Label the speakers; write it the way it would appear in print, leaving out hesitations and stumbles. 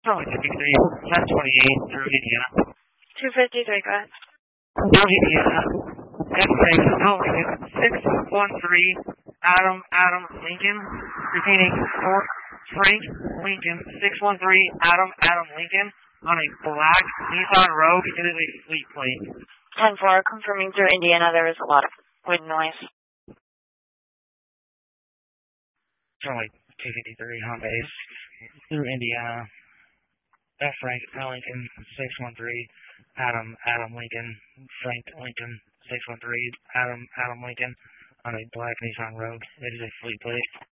Speaker 1: Charlie 53, 1028 through Indiana.
Speaker 2: 253, go ahead.
Speaker 1: Through Indiana. X6, Lincoln, 613, Adam, Lincoln. Repeating, Frank, Lincoln, 613, Adam, Lincoln. On a black Nissan Rogue. It is a fleet plate.
Speaker 2: 10-4, confirming through Indiana, there is a lot of wind noise.
Speaker 1: Charlie 253, Honda Ace. Through Indiana. F. Frank, Lincoln, 613, Adam, Lincoln, Frank, Lincoln, 613, Adam, Lincoln, on a black Nissan Rogue. It is a fleet plate.